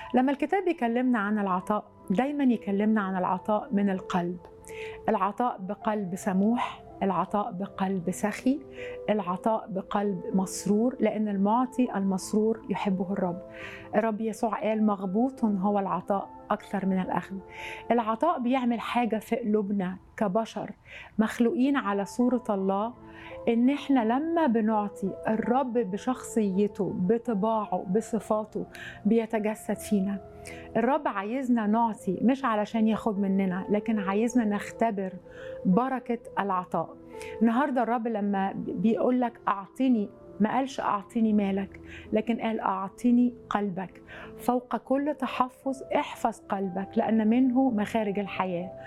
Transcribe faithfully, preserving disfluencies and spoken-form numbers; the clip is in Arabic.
لما الكتاب يكلمنا عن العطاء دايما يكلمنا عن العطاء من القلب، العطاء بقلب سموح، العطاء بقلب سخي، العطاء بقلب مسرور، لأن المعطي المسرور يحبه الرب. الرب يسوع قال مغبوط هو العطاء أكثر من الأخذ. العطاء بيعمل حاجة في قلوبنا كبشر مخلوقين على صورة الله، إن إحنا لما بنعطي الرب بشخصيته بطباعه بصفاته بيتجسد فينا. الرب عايزنا نعطي مش علشان ياخد مننا، لكن عايزنا نختبر بركة العطاء. النهاردة الرب لما بيقول لك أعطيني، ما قالش أعطيني مالك، لكن قال أعطيني قلبك. فوق كل تحفظ احفظ قلبك، لأن منه مخارج الحياة.